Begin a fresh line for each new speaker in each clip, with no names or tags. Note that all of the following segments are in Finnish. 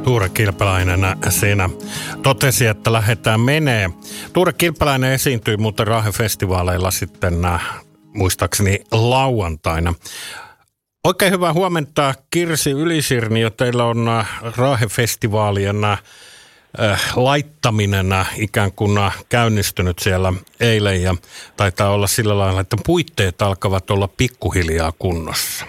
Tuure Kilpeläinen siinä totesi, että lähdetään menee. Tuure Kilpeläinen esiintyi muuten Raahe-festivaaleilla sitten muistaakseni lauantaina. Oikein hyvää huomenta Kirsi Ylisirni, ja teillä on Raahe-festivaalien laittaminen ikään kuin käynnistynyt siellä eilen, ja taitaa olla sillä lailla, että puitteet alkavat olla pikkuhiljaa kunnossa.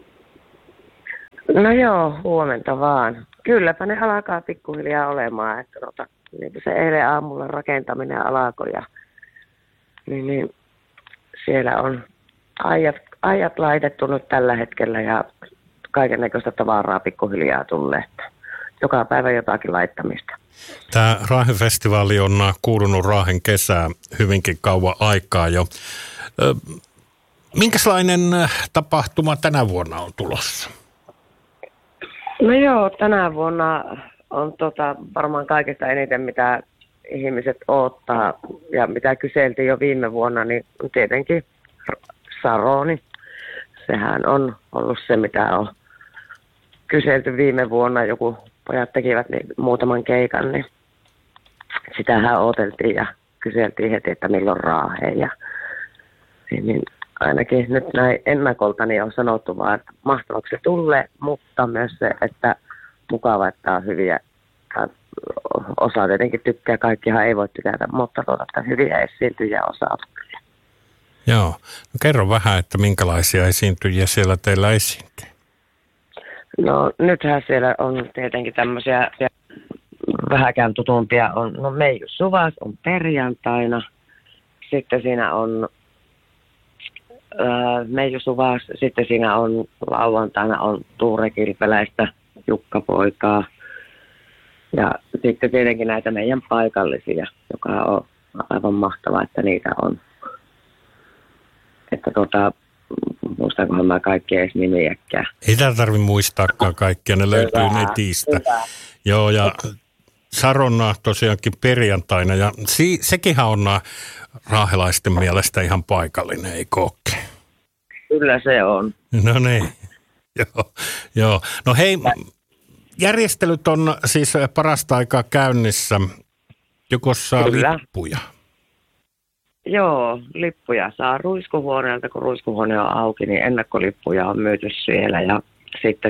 No joo, huomenta vaan. Kylläpä ne alkaa pikkuhiljaa olemaan, että niin se eilen aamulla rakentaminen alkoi ja niin siellä on ajat laitettu nyt tällä hetkellä ja kaikennäköistä tavaraa pikkuhiljaa tulee, että joka päivä jotakin laittamista.
Tämä Raahe-festivaali on kuulunut Raahen kesää hyvinkin kauan aikaa jo. Minkälainen tapahtuma tänä vuonna on tulossa?
No joo, tänä vuonna on varmaan kaikesta eniten, mitä ihmiset odottaa ja mitä kyseltiin jo viime vuonna, niin tietenkin Saroni. Sehän on ollut se, mitä on kyselty viime vuonna. Joku pojat tekivät muutaman keikan, niin sitähän odoteltiin ja kyseltiin heti, että milloin Raahe. Ja niin ainakin nyt näin ennakolta niin on sanottu vaan, että mahtavaksi se tulee, mutta myös se, että mukava, että on hyviä. Osa tietenkin tykkää, kaikkihan ei voi tykätä, mutta että hyviä esiintyjiä osaa.
Joo. No kerro vähän, että minkälaisia esiintyjiä siellä teillä esiintyy?
No nythän siellä on tietenkin tämmöisiä vähäkään tutumpia. Meiju Suvas on perjantaina. Sitten siinä on Meiju Suvas. Sitten siinä on lauantaina on Tuure Kilpeläistä, Jukka Poikaa. Ja sitten tietenkin näitä meidän paikallisia, joka on aivan mahtavaa, että niitä on. Että muistankohan mä kaikkia edes nimiäkään.
Ei tää tarvitse muistaakaan kaikkia, ne löytyy netistä. Hyvä. Joo, ja Saronna tosiaankin perjantaina, ja sekinhän on raahelaisten mielestä ihan paikallinen, ei koke?
Kyllä se on.
No niin, joo. No hei, järjestelyt on siis parasta aikaa käynnissä. Joko saa lippuja?
Joo, lippuja saa Ruiskuhuoneelta, kun Ruiskuhuone on auki, niin ennakkolippuja on myyty siellä. Ja sitten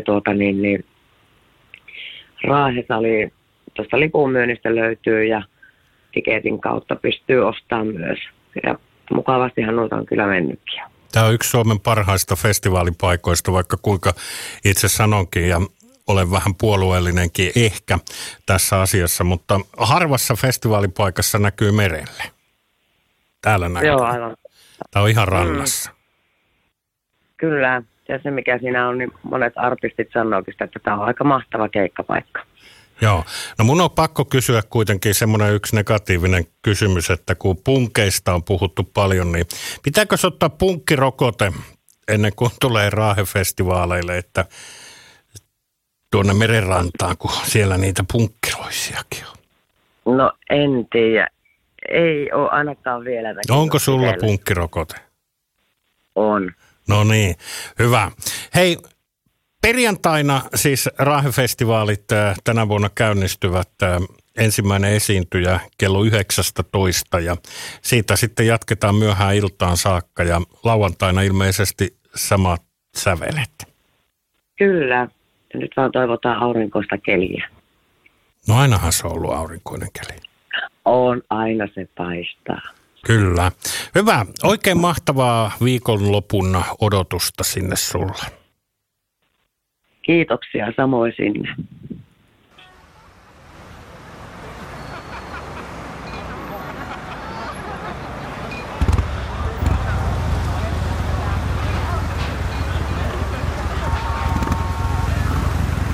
Raahessa oli, tuosta lipunmyynnistä löytyy ja tiketin kautta pystyy ostamaan myös. Ja mukavastihan noita on kyllä mennytkin.
Tämä on yksi Suomen parhaista festivaalipaikoista, vaikka kuinka itse sanonkin, ja olen vähän puolueellinenkin ehkä tässä asiassa, mutta harvassa festivaalipaikassa näkyy merelle. Täällä näkyy.
Joo, aivan.
Tämä on ihan rannassa.
Kyllä. Ja se mikä siinä on, niin monet artistit sanookin, että tämä on aika mahtava keikkapaikka.
Joo. No mun on pakko kysyä kuitenkin semmoinen yksi negatiivinen kysymys, että kun punkeista on puhuttu paljon, niin pitääkö se ottaa punkkirokote ennen kuin tulee Raahe-festivaaleille, että tuonne merenrantaan, kun siellä niitä punkkiroisiakin on?
No en tiedä. Ei ole ainakaan vielä.
Onko sulla punkkirokote?
On.
No niin, hyvä. Hei, perjantaina siis Raahe-festivaalit tänä vuonna käynnistyvät. Ensimmäinen esiintyjä kello 19 ja siitä sitten jatketaan myöhään iltaan saakka ja lauantaina ilmeisesti samat sävelet.
Kyllä. Nyt vaan toivotaan aurinkoista keliä.
No ainahan se on ollut aurinkoinen keli.
On, aina se paistaa.
Kyllä. Hyvä. Oikein mahtavaa viikonlopun odotusta sinne sulle.
Kiitoksia samoin sinne.